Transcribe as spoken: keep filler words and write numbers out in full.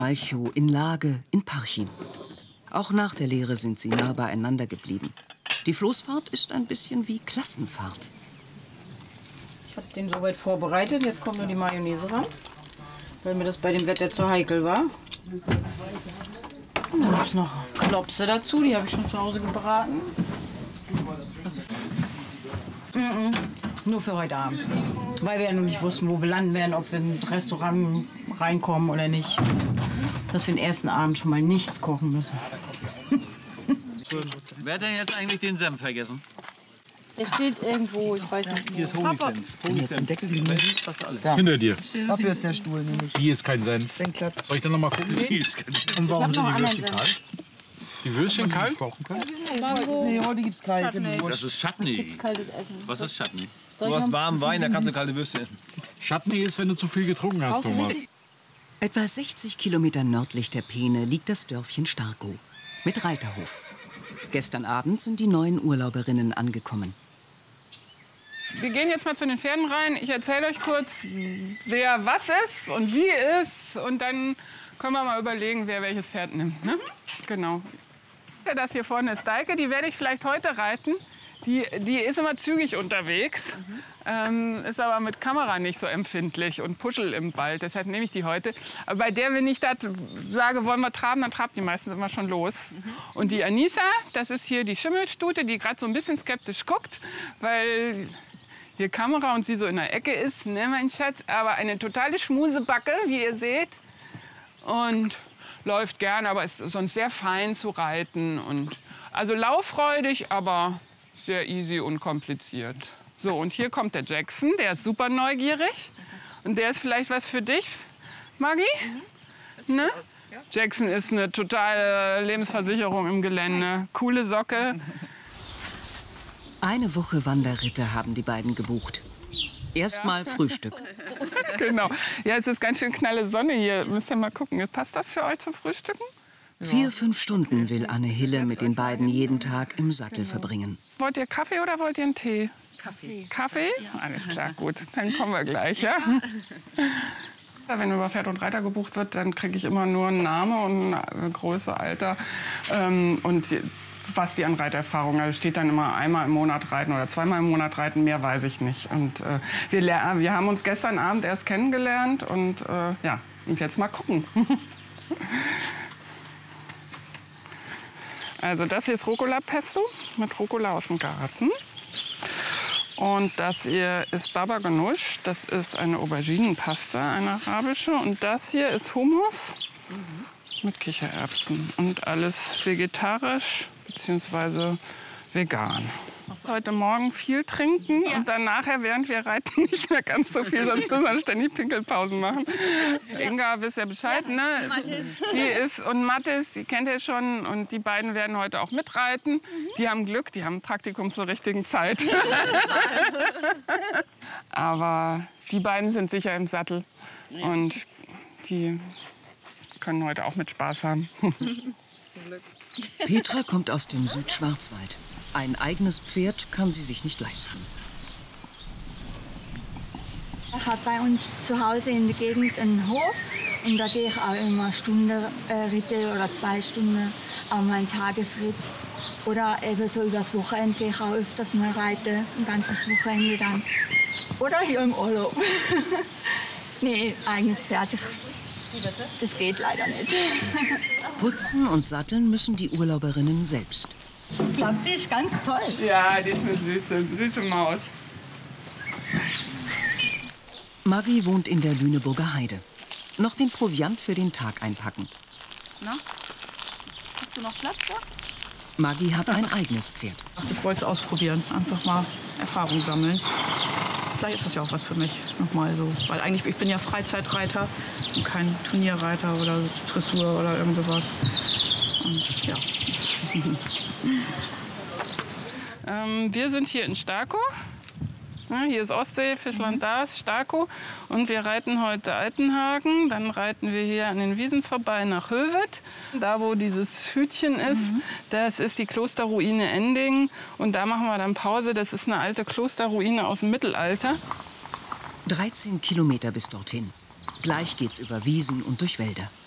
Malchow, in Lage, in Parchim. Auch nach der Lehre sind sie nah beieinander geblieben. Die Floßfahrt ist ein bisschen wie Klassenfahrt. Ich habe den soweit vorbereitet. Jetzt kommt nur die Mayonnaise ran, weil mir das bei dem Wetter zu heikel war. Und dann gibt es noch Klopse dazu, die habe ich schon zu Hause gebraten. Also, mm -mm, nur für heute Abend. Weil wir ja noch nicht wussten, wo wir landen werden, ob wir in ein Restaurant reinkommen oder nicht. Dass wir den ersten Abend schon mal nichts kochen müssen. Wer hat denn jetzt eigentlich den Senf vergessen? Der steht irgendwo, ich weiß nicht. Hier ist Honigsenf. Honigsenf. Fast alle. Ja. Hinter dir. Dafür ist der Stuhl nämlich. Hier ist kein Senf. Soll ich dann noch mal gucken? Hier ist kein Senf. Und warum sind die Würstchen Senf. kalt? Die Würstchen kalt? Nee, heute gibt's kalte Wurst. Das ist Chutney. Kaltes Essen. Was ist Chutney? Du hast warmen Wein, da kannst du kalte Würstchen essen. Chutney ist, wenn du zu viel getrunken hast, Thomas. Etwa sechzig Kilometer nördlich der Peene liegt das Dörfchen Starkow mit Reiterhof. Gestern Abend sind die neuen Urlauberinnen angekommen. Wir gehen jetzt mal zu den Pferden rein. Ich erzähle euch kurz, wer was ist und wie ist. Und dann können wir mal überlegen, wer welches Pferd nimmt. Ne? Genau. Das hier vorne ist Deike, die werde ich vielleicht heute reiten. Die, die ist immer zügig unterwegs, mhm. ähm, ist aber mit Kamera nicht so empfindlich und puschel im Wald. Deshalb nehme ich die heute. Aber bei der, wenn ich das sage, wollen wir traben, dann trabt die meistens immer schon los. Mhm. Und die Anissa, das ist hier die Schimmelstute, die gerade so ein bisschen skeptisch guckt, weil hier Kamera und sie so in der Ecke ist, ne, mein Schatz. Aber eine totale Schmusebacke, wie ihr seht. Und läuft gern, aber ist sonst sehr fein zu reiten. Und also lauffreudig, aber sehr easy und kompliziert. So, und hier kommt der Jackson, der ist super neugierig. Und der ist vielleicht was für dich, Maggie? Mhm. Ne? Jackson ist eine totale Lebensversicherung im Gelände. Coole Socke. Eine Woche Wanderritte haben die beiden gebucht. Erstmal ja. Frühstück. Genau. Ja, es ist ganz schön knalle Sonne hier. Müsst ihr mal gucken. Passt das für euch zum Frühstücken? Vier, fünf Stunden will Anne Hille mit den beiden jeden Tag im Sattel verbringen. Wollt ihr Kaffee oder wollt ihr einen Tee? Kaffee. Kaffee? Ja. Alles klar, gut. Dann kommen wir gleich, ja? Wenn über Pferd und Reiter gebucht wird, dann kriege ich immer nur einen Namen und eine Größe, Alter ähm, und was die an Reiterfahrung. Da steht dann immer einmal im Monat reiten oder zweimal im Monat reiten, mehr weiß ich nicht. Und äh, wir, wir haben uns gestern Abend erst kennengelernt und äh, ja, und jetzt mal gucken. Also das hier ist Rucola Pesto mit Rucola aus dem Garten. Und das hier ist Baba Ganoush, das ist eine Auberginenpasta, eine arabische. Und das hier ist Hummus mhm. mit Kichererbsen und alles vegetarisch bzw. vegan. Heute Morgen viel trinken ja. und dann nachher, während wir reiten, nicht mehr ganz so viel, sonst müssen wir ständig Pinkelpausen machen. Ja. Inga, wisst ihr Bescheid, ja, ne? Mathis. Die ist, und Mathis, die kennt ihr schon, und die beiden werden heute auch mitreiten. Mhm. Die haben Glück, die haben ein Praktikum zur richtigen Zeit. Aber die beiden sind sicher im Sattel ja. und die können heute auch mit Spaß haben. Zum Glück. Petra kommt aus dem Südschwarzwald. Ein eigenes Pferd kann sie sich nicht leisten. Ich habe bei uns zu Hause in der Gegend einen Hof und da gehe ich auch immer eine Stunde äh, Ritte oder zwei Stunden, auch mal einen Tagesritt. Oder eben so übers Wochenende gehe ich auch öfters mal reiten, ein ganzes Wochenende dann. Oder hier im Urlaub. Nee, eigenes Pferd, das geht leider nicht. Putzen und satteln müssen die Urlauberinnen selbst. Ich glaube, die ist ganz toll. Ja, die ist eine süße, süße Maus. Maggie wohnt in der Lüneburger Heide. Noch den Proviant für den Tag einpacken. Na? Hast du noch Platz da? Maggie hat ein eigenes Pferd. Ich wollte es ausprobieren, einfach mal Erfahrung sammeln. Vielleicht ist das ja auch was für mich, nochmal so. Weil eigentlich, ich bin ja Freizeitreiter und kein Turnierreiter oder Dressur oder irgend sowas. Und ja. ähm, wir sind hier in Starkow. Ja, hier ist Ostsee, Fischland, mhm. da ist Starkow. Und wir reiten heute Altenhagen. Dann reiten wir hier an den Wiesen vorbei nach Hövet. Da, wo dieses Hütchen ist, mhm. das ist die Klosterruine Ending. Und da machen wir dann Pause. Das ist eine alte Klosterruine aus dem Mittelalter. dreizehn Kilometer bis dorthin. Gleich geht's über Wiesen und durch Wälder.